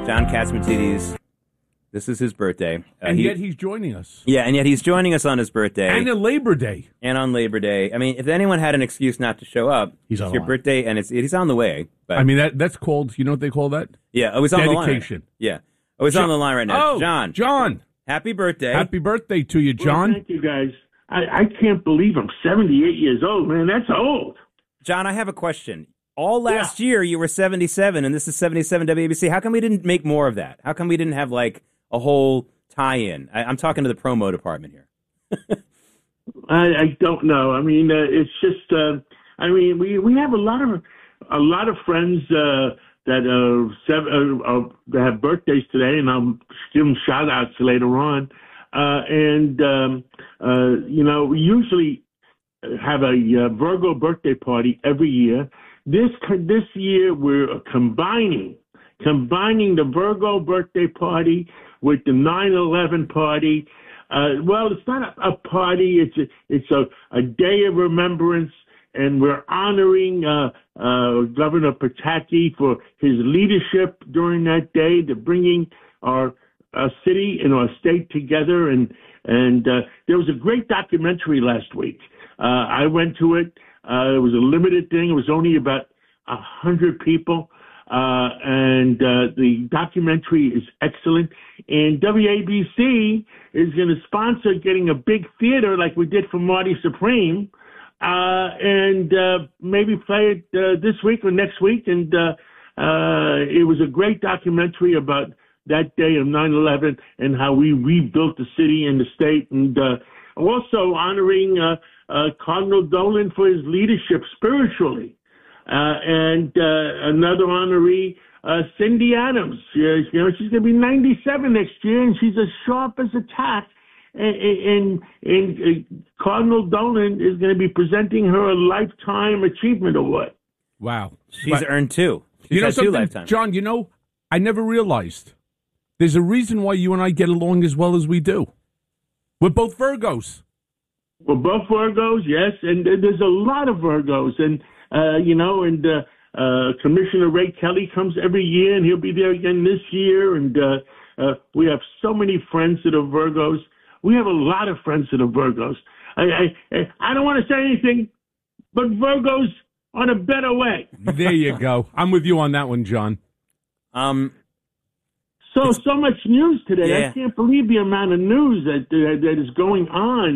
John Catsimatidis. This is his birthday. And yet he's joining us. Yeah, and yet he's joining us on his birthday. And on Labor Day. And on Labor Day. I mean, if anyone had an excuse not to show up, it's your birthday, and he's on the way. But I mean, that's called, you know what they call that? Yeah, he's on the line. Dedication. Yeah. He's on the line right now. John. Happy birthday. Happy birthday to you, John. Well, thank you, guys. I can't believe I'm 78 years old, man. That's old. John, I have a question. All last year, you were 77, and this is 77 WABC. How come we didn't make more of that? How come we didn't have, like, a whole tie-in? I'm talking to the promo department here. I don't know. I mean, it's just. I mean, we have a lot of friends that have birthdays today, and I'll give them shout outs later on. You know, we usually have a Virgo birthday party every year. This year we're combining the Virgo birthday party with the 9/11 party. Well, it's not a party; it's a day of remembrance, and we're honoring Governor Pataki for his leadership during that day, to bringing our city and our state together. And there was a great documentary last week. I went to it. It was a limited thing. It was only about 100 people. The documentary is excellent. And WABC is going to sponsor getting a big theater like we did for Marty Supreme, and maybe play it this week or next week. And it was a great documentary about that day of 9/11 and how we rebuilt the city and the state, and also honoring Cardinal Dolan for his leadership spiritually. And another honoree, Cindy Adams. You know, she's going to be 97 next year, and she's as sharp as a tack. And Cardinal Dolan is going to be presenting her a Lifetime Achievement Award. Wow. She's earned two. She's got two lifetimes. John, you know, I never realized there's a reason why you and I get along as well as we do. We're both Virgos. We're both Virgos, yes, and there's a lot of Virgos. And you know, and Commissioner Ray Kelly comes every year, and he'll be there again this year. And we have so many friends that are Virgos. We have a lot of friends that are Virgos. I don't want to say anything, but Virgos on a better way. There you go. I'm with you on that one, John. So much news today. Yeah. I can't believe the amount of news that is going on.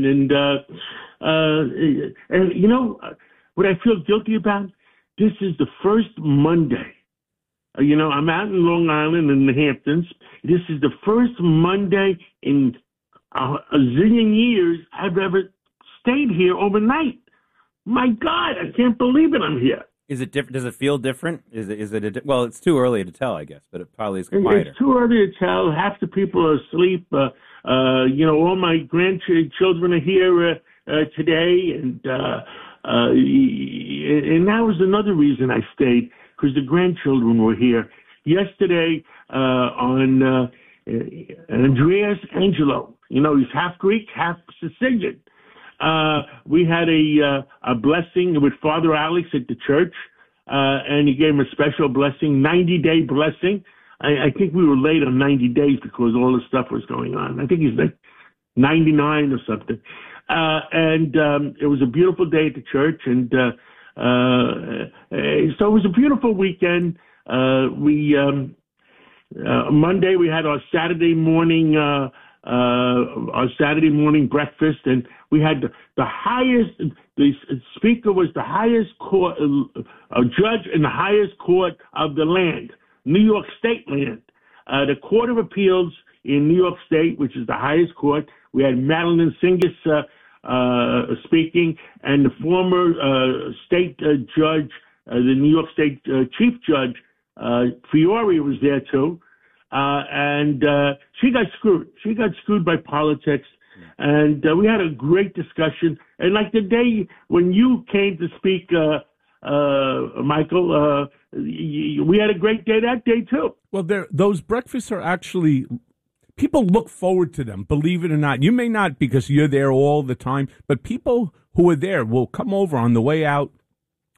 And you know, what I feel guilty about? This is the first Monday. You know, I'm out in Long Island in the Hamptons. This is the first Monday in a zillion years I've ever stayed here overnight. My God, I can't believe it. I'm here. Is it different? Does it feel different? Is it well, it's too early to tell, I guess, but it probably is quieter. It's too early to tell. Half the people are asleep. You know, all my grandchildren are here today, and that was another reason I stayed, because the grandchildren were here. Yesterday, on Andreas Angelo, you know, he's half Greek, half Sicilian. We had a blessing with Father Alex at the church, and he gave him a special blessing, 90-day blessing. I think we were late on 90 days because all the stuff was going on. I think he's like 99 or something. It was a beautiful day at the church, and so it was a beautiful weekend. Monday we had our Saturday morning breakfast, and we had the highest. The speaker was the highest court, a judge in the highest court of the land, New York State land, the Court of Appeals in New York State, which is the highest court. We had Madeline Singis speaking, and the former state judge, the New York State chief judge, Fiore was there too. And she got screwed. She got screwed by politics. And we had a great discussion. And like the day when you came to speak, Michael, we had a great day that day too. Well, those breakfasts are actually, people look forward to them, believe it or not. You may not because you're there all the time, but people who are there will come over on the way out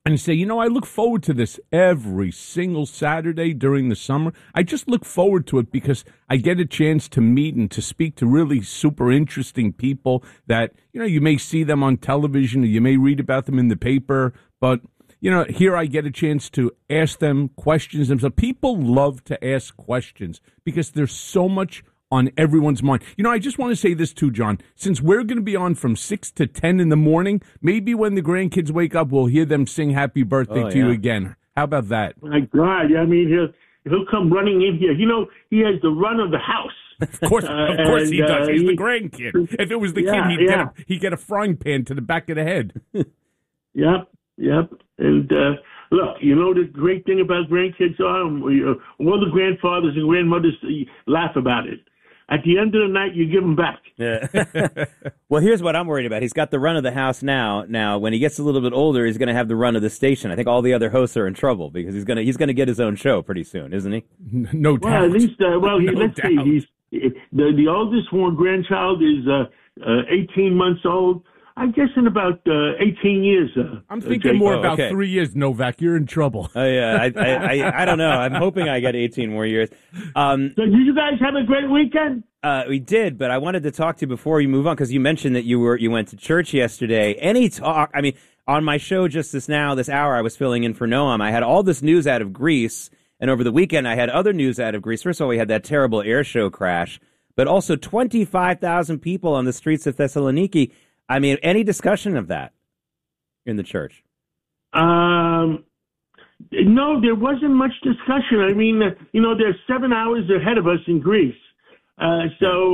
and say, I look forward to this every single Saturday during the summer. I just look forward to it because I get a chance to meet and to speak to really super interesting people that, you may see them on television or you may read about them in the paper, but here I get a chance to ask them questions. And so people love to ask questions because there's so much on everyone's mind. I just want to say this too, John. Since we're going to be on from 6 to 10 in the morning, maybe when the grandkids wake up, we'll hear them sing happy birthday to you again. How about that? My God, I mean, he'll come running in here. He has the run of the house. Of course he does. He's the grandkid. If it was the kid, he'd get a frying pan to the back of the head. Yep. And look, the great thing about grandkids are all the grandfathers and grandmothers laugh about it. At the end of the night, you give them back. Yeah. Well, here's what I'm worried about. He's got the run of the house now. Now, when he gets a little bit older, he's going to have the run of the station. I think all the other hosts are in trouble because he's going to get his own show pretty soon, isn't he? No doubt. Well, at least, let's see. The oldest one grandchild is 18 months old. I guess in about 18 years. I'm thinking more about 3 years, Novak. You're in trouble. Oh, yeah. I don't know. I'm hoping I get 18 more years. So did you guys have a great weekend? We did, but I wanted to talk to you before you move on because you mentioned that you went to church yesterday. Any talk? I mean, on my show just this hour, I was filling in for Noam. I had all this news out of Greece, and over the weekend I had other news out of Greece. First of all, we had that terrible air show crash, but also 25,000 people on the streets of Thessaloniki. I mean, any discussion of that in the church? No, there wasn't much discussion. I mean, they're 7 hours ahead of us in Greece. And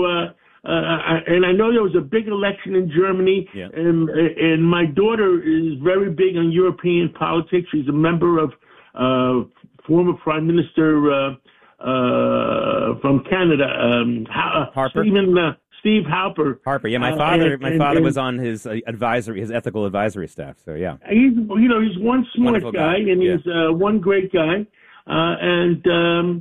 I know there was a big election in Germany, and my daughter is very big on European politics. She's a member of former Prime Minister from Canada, Harper. Steve Halper. Harper, yeah, my father was on his ethical advisory staff. So yeah, he's one smart guy, and he's one great guy, and there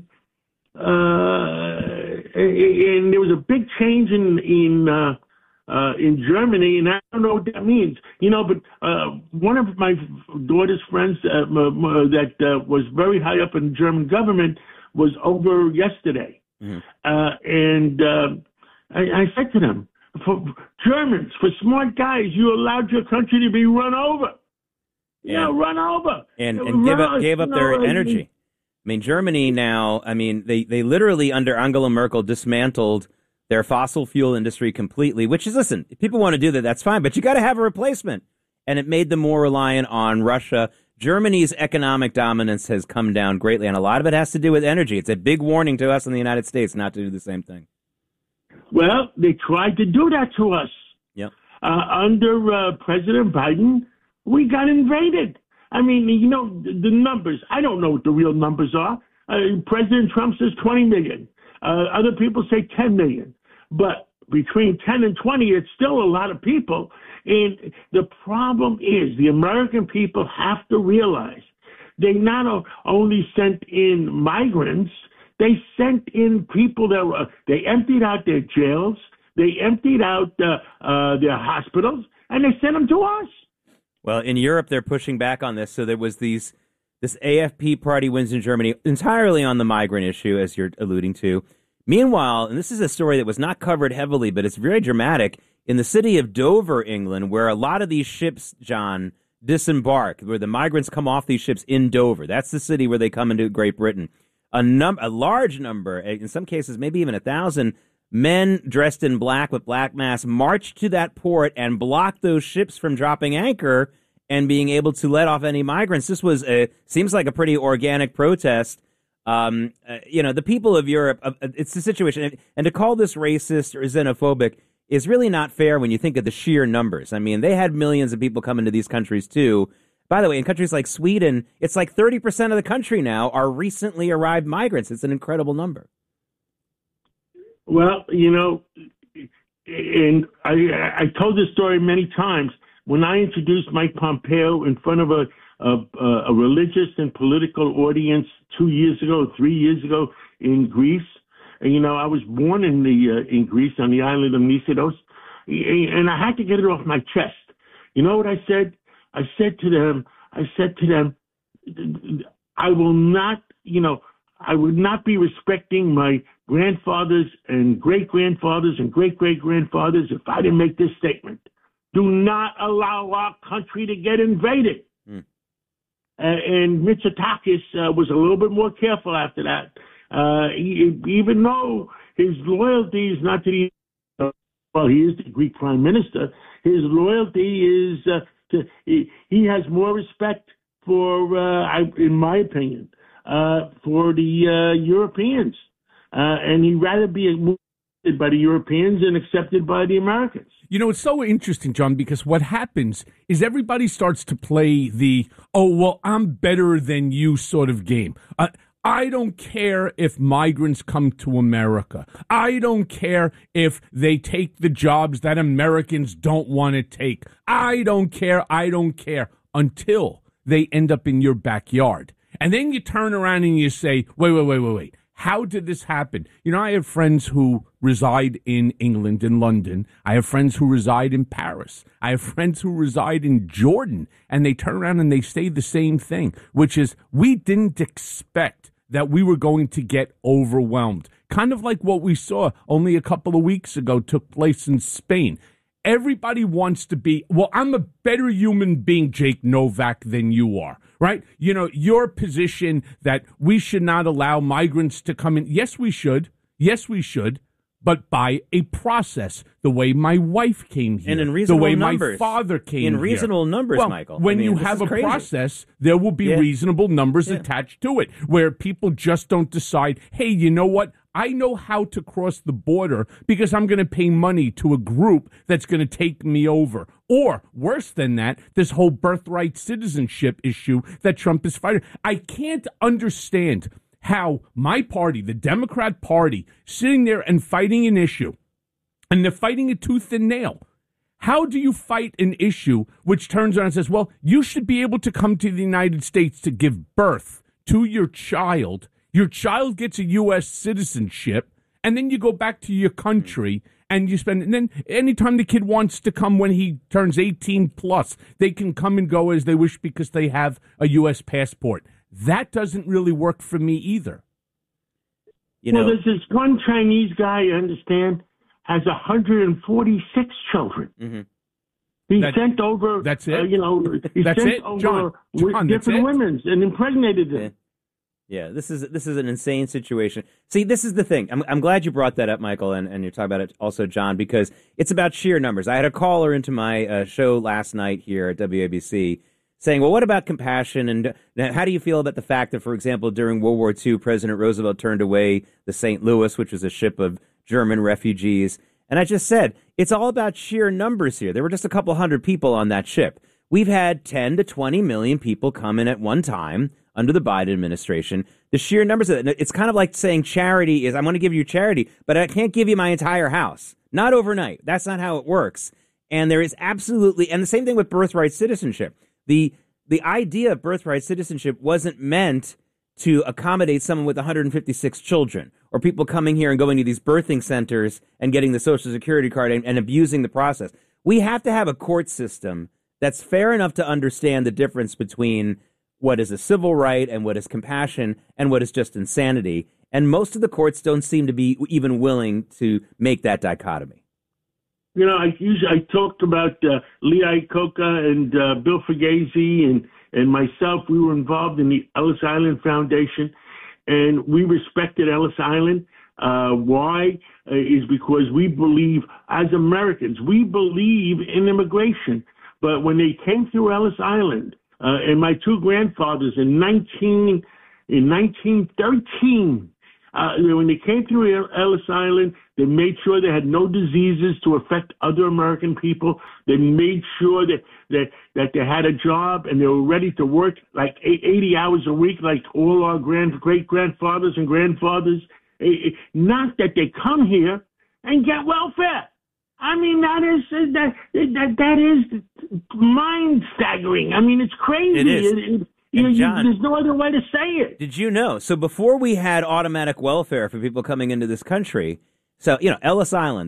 was a big change in Germany, and I don't know what that means, But one of my daughter's friends that was very high up in the German government was over yesterday, and. I said to them, for Germans, for smart guys, you allowed your country to be run over. Run over. And gave up their energy. I mean, Germany now, they literally, under Angela Merkel, dismantled their fossil fuel industry completely, which is, listen, if people want to do that, that's fine, but you got to have a replacement. And it made them more reliant on Russia. Germany's economic dominance has come down greatly, and a lot of it has to do with energy. It's a big warning to us in the United States not to do the same thing. Well, they tried to do that to us. Yep. Under President Biden, we got invaded. I mean, the numbers. I don't know what the real numbers are. President Trump says 20 million. Other people say 10 million. But between 10 and 20, it's still a lot of people. And the problem is the American people have to realize they not only sent in migrants, they sent in people they emptied out their jails, they emptied out their hospitals, and they sent them to us. Well, in Europe, they're pushing back on this. So there was this AFP party wins in Germany entirely on the migrant issue, as you're alluding to. Meanwhile, and this is a story that was not covered heavily, but it's very dramatic, in the city of Dover, England, where a lot of these ships, John, disembark, where the migrants come off these ships in Dover. That's the city where they come into Great Britain. A large number, in some cases maybe even 1,000, men dressed in black with black masks marched to that port and blocked those ships from dropping anchor and being able to let off any migrants. This was seems like a pretty organic protest. The people of Europe, it's the situation. And to call this racist or xenophobic is really not fair when you think of the sheer numbers. I mean, they had millions of people come into these countries too. By the way, in countries like Sweden, it's like 30% of the country now are recently arrived migrants. It's an incredible number. Well, and I told this story many times. When I introduced Mike Pompeo in front of a religious and political audience 3 years ago in Greece, and, I was born in Greece on the island of Mykonos, and I had to get it off my chest. You know what I said? I said to them, I said to them, I will not, I would not be respecting my grandfathers and great-grandfathers and great-great-grandfathers if I didn't make this statement. Do not allow our country to get invaded. And Mitsotakis was a little bit more careful after that. Even though his loyalty is not to the, he is the Greek prime minister, his loyalty is he has more respect for, in my opinion, for the Europeans. And he'd rather be accepted by the Europeans than accepted by the Americans. It's so interesting, John, because what happens is everybody starts to play the, I'm better than you sort of game. I don't care if migrants come to America. I don't care if they take the jobs that Americans don't want to take. I don't care until they end up in your backyard. And then you turn around and you say, wait. How did this happen? I have friends who reside in England, in London. I have friends who reside in Paris. I have friends who reside in Jordan. And they turn around and they say the same thing, which is, we didn't expect that we were going to get overwhelmed. Kind of like what we saw only a couple of weeks ago took place in Spain. Everybody wants to be, I'm a better human being, Jake Novak, than you are, right? Your position that we should not allow migrants to come in. Yes, we should. But by a process, the way my wife came here, and in reasonable the way numbers. My father came here. In reasonable numbers, well, Michael. When you have a process, there will be reasonable numbers attached to it, where people just don't decide, hey, you know what? I know how to cross the border because I'm going to pay money to a group that's going to take me over. Or, worse than that, this whole birthright citizenship issue that Trump is fighting. I can't understand how my party, the Democrat Party, sitting there and fighting an issue, and they're fighting it tooth and nail. How do you fight an issue which turns around and says, you should be able to come to the United States to give birth to your child. Your child gets a U.S. citizenship, and then you go back to your country and you spend, and then anytime the kid wants to come when he turns 18 plus, they can come and go as they wish because they have a U.S. passport. That doesn't really work for me either. There's this one Chinese guy, I understand, has 146 children. Mm-hmm. He sent over. That's it. He sent over John, different women and impregnated them. Yeah, this is an insane situation. See, this is the thing. I'm glad you brought that up, Michael, and you're talking about it also, John, because it's about sheer numbers. I had a caller into my show last night here at WABC saying, what about compassion? And how do you feel about the fact that, for example, during World War II, President Roosevelt turned away the St. Louis, which was a ship of German refugees? And I just said, it's all about sheer numbers here. There were just a couple hundred people on that ship. We've had 10 to 20 million people come in at one time under the Biden administration. The sheer numbers of it, it's kind of like saying charity is, I'm going to give you charity, but I can't give you my entire house. Not overnight. That's not how it works. And there is absolutely, and the same thing with birthright citizenship. The idea of birthright citizenship wasn't meant to accommodate someone with 156 children or people coming here and going to these birthing centers and getting the Social Security card and abusing the process. We have to have a court system that's fair enough to understand the difference between what is a civil right and what is compassion and what is just insanity. And most of the courts don't seem to be even willing to make that dichotomy. I talked about Lee Iacocca and Bill Fugazy and myself. We were involved in the Ellis Island Foundation, and we respected Ellis Island. Why? Is because we believe, as Americans, we believe in immigration. But when they came through Ellis Island, and my two grandfathers in 1913, when they came through Ellis Island, they made sure they had no diseases to affect other American people. They made sure that they had a job and they were ready to work like 80 hours a week, like all our great-grandfathers and grandfathers. Not that they come here and get welfare. I mean, that is mind-staggering. I mean, it's crazy. It is. John, there's no other way to say it. Did you know? So before we had automatic welfare for people coming into this country, so, Ellis Island, this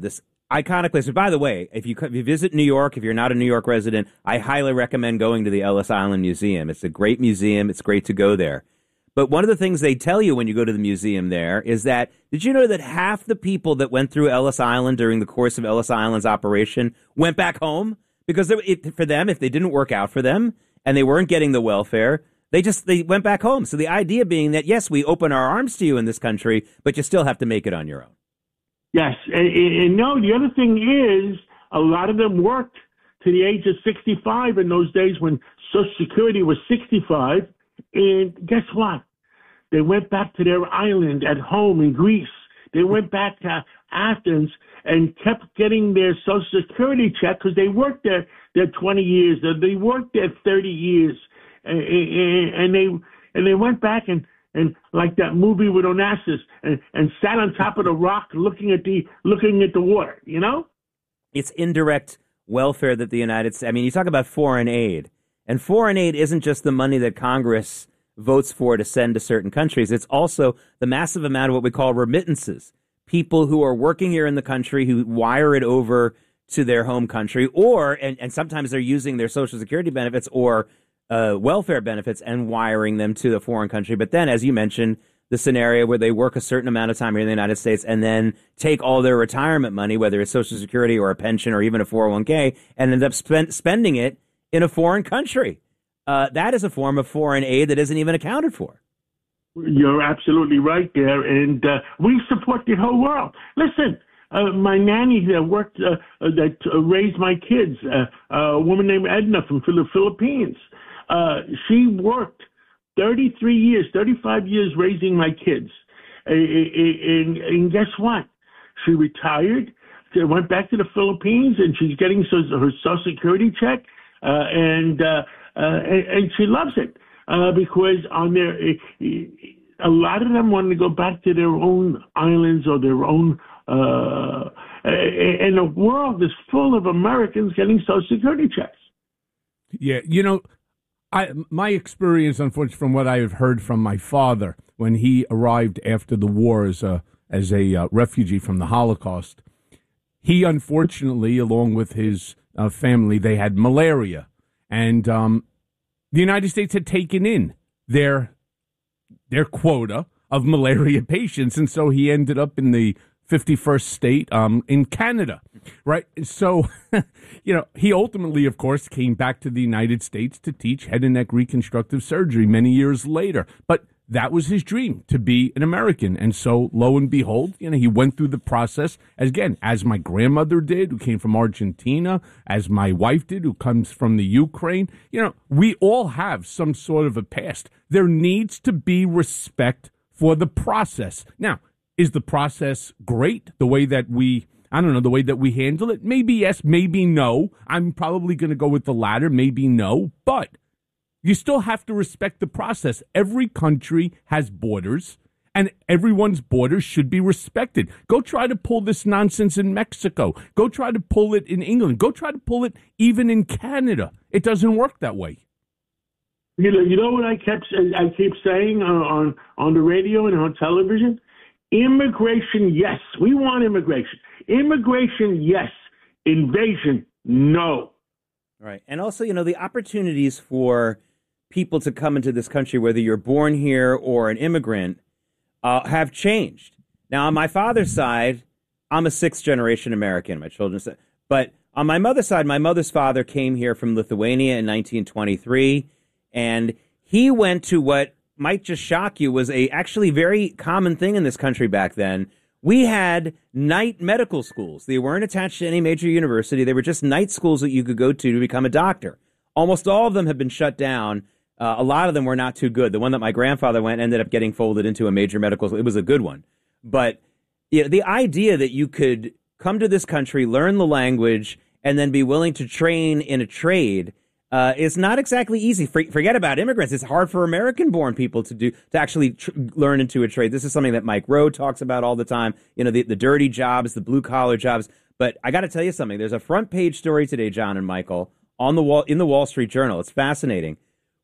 iconic place. By the way, if you visit New York, if you're not a New York resident, I highly recommend going to the Ellis Island Museum. It's a great museum. It's great to go there. But one of the things they tell you when you go to the museum there is that, did you know that half the people that went through Ellis Island during the course of Ellis Island's operation went back home? Because for them, if they didn't work out for them and they weren't getting the welfare, they went back home. So the idea being that, yes, we open our arms to you in this country, but you still have to make it on your own. Yes. And no, the other thing is a lot of them worked to the age of 65 in those days when Social Security was 65. And guess what? They went back to their island at home in Greece. They went back to Athens and kept getting their Social Security check because they worked there 20 years. They worked there 30 years. And they went back and like that movie with Onassis and sat on top of the rock looking at the water, you know? It's indirect welfare that the United States, I mean, you talk about foreign aid. And foreign aid isn't just the money that Congress votes for to send to certain countries. It's also the massive amount of what we call remittances. People who are working here in the country who wire it over to their home country, and sometimes they're using their Social Security benefits or welfare benefits and wiring them to the foreign country. But then, as you mentioned, the scenario where they work a certain amount of time here in the United States and then take all their retirement money, whether it's Social Security or a pension or even a 401k, and end up spending it in a foreign country. That is a form of foreign aid that isn't even accounted for. You're absolutely right there, and we support the whole world. Listen, my nanny that worked, that raised my kids, a woman named Edna from the Philippines, she worked 35 years raising my kids. And guess what? She retired, went back to the Philippines, and she's getting her Social Security check. And she loves it because a lot of them want to go back to their own islands or their own. And the world is full of Americans getting Social Security checks. Yeah, my experience, unfortunately, from what I have heard from my father when he arrived after the war as a refugee from the Holocaust, he unfortunately, along with his family, they had malaria, and the United States had taken in their quota of malaria patients, and so he ended up in the 51st state in Canada, right? So, he ultimately, of course, came back to the United States to teach head and neck reconstructive surgery many years later, but that was his dream, to be an American. And so, lo and behold, he went through the process, as my grandmother did, who came from Argentina, as my wife did, who comes from the Ukraine. We all have some sort of a past. There needs to be respect for the process. Now, is the process great, the way that we handle it? Maybe yes, maybe no. I'm probably going to go with the latter, maybe no, but you still have to respect the process. Every country has borders, and everyone's borders should be respected. Go try to pull this nonsense in Mexico. Go try to pull it in England. Go try to pull it even in Canada. It doesn't work that way. You know what I keep saying on the radio and on television? Immigration, yes. We want immigration. Immigration, yes. Invasion, no. Right. And also, the opportunities for people to come into this country, whether you're born here or an immigrant, have changed. Now, on my father's side, I'm a sixth-generation American, my children said. But on my mother's side, my mother's father came here from Lithuania in 1923, and he went to what might just shock you was a actually very common thing in this country back then. We had night medical schools. They weren't attached to any major university. They were just night schools that you could go to become a doctor. Almost all of them have been shut down. A lot of them were not too good. The one that my grandfather went ended up getting folded into a major medical school. It was a good one. But the idea that you could come to this country, learn the language, and then be willing to train in a trade is not exactly easy. Forget about immigrants. It's hard for American-born people to actually learn into a trade. This is something that Mike Rowe talks about all the time. The dirty jobs, the blue-collar jobs. But I got to tell you something. There's a front-page story today, John and Michael, on the wall in the Wall Street Journal. It's fascinating.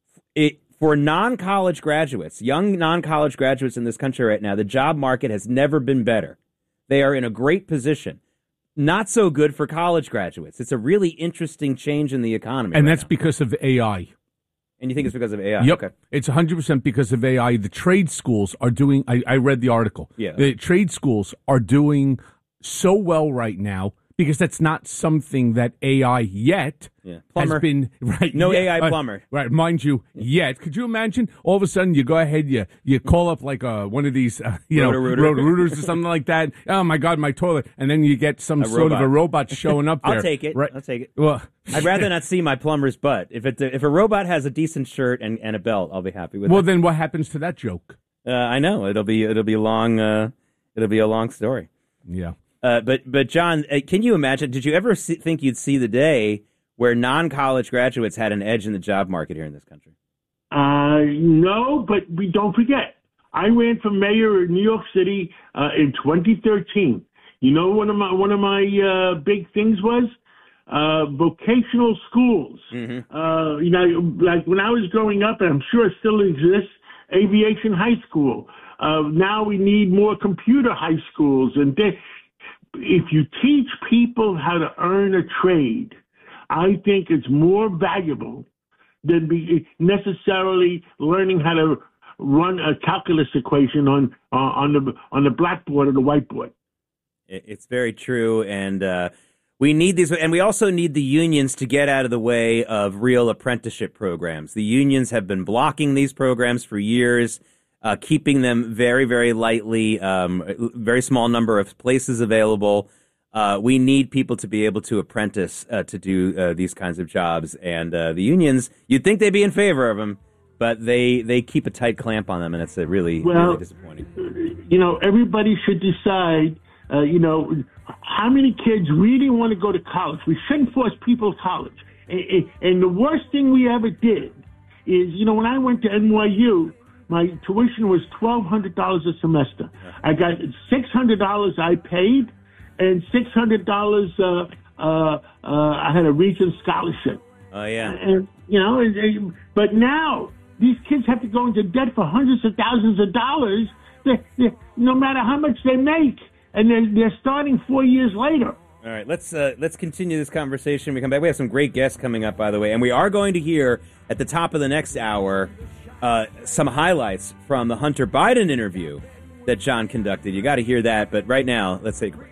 For non-college graduates, young non-college graduates in this country right now, the job market has never been better. They are in a great position. not so good for college graduates. It's a really interesting change in the economy. And right that's now. because of AI. And you think it's because of AI? Yep. Okay. It's 100% because of AI. The trade schools are doing, I read the article. Yeah. The trade schools are doing so well right now because that's not something that AI yet Plumber. has been, right? No AI plumber. Right. Mind you, yet. Could you imagine all of a sudden you go ahead, you call up like one of these, Roto-Rooters or something like that. Oh my God, my toilet. And then you get some sort of a robot showing up there. I'll take it. Right. I'll take it. Well, I'd rather not see my plumber's butt. If a robot has a decent shirt and a belt, I'll be happy with it. Well, then what happens to that joke? I know it'll be long. It'll be a long story. Yeah. But John, can you imagine? Did you ever think you'd see the day where non-college graduates had an edge in the job market here in this country? No, but we don't forget. I ran for mayor in New York City in 2013. You know, one of my big things was vocational schools. Mm-hmm. Like when I was growing up, and I'm sure it still exists, aviation high school. Now we need more computer high schools, and if you teach people how to earn a trade, I think it's more valuable than necessarily learning how to run a calculus equation on the blackboard or the whiteboard. It's very true, and we need these, and we also need the unions to get out of the way of real apprenticeship programs. The unions have been blocking these programs for years, keeping them very, very lightly, very small number of places available. We need people to be able to apprentice to do these kinds of jobs, and the unions, you'd think they'd be in favor of them, but they keep a tight clamp on them, and it's really disappointing. Everybody should decide, how many kids really want to go to college. We shouldn't force people to college. And the worst thing we ever did is, when I went to NYU, my tuition was $1,200 a semester. I got $600 I paid, and $600 I had a Regents scholarship. Oh, yeah. And, but now these kids have to go into debt for hundreds of thousands of dollars, no matter how much they make. And they're starting 4 years later. All right, let's continue this conversation. We come back. We have some great guests coming up, by the way, and we are going to hear at the top of the next hour some highlights from the Hunter Biden interview that John conducted. You got to hear that, but right now, let's take a break.